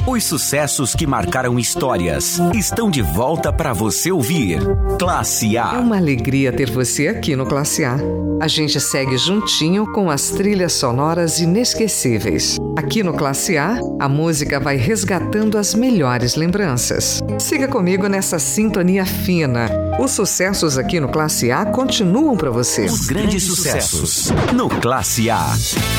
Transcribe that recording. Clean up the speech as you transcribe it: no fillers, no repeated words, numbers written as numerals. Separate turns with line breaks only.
Os sucessos que marcaram histórias estão de volta para você ouvir. Classe A.
É uma alegria ter você aqui no Classe A. A gente segue juntinho com as trilhas sonoras inesquecíveis. Aqui no Classe a música vai resgatando as melhores lembranças. Siga comigo nessa sintonia fina. Os sucessos aqui no Classe A continuam para você.
Os grandes sucessos no Classe A.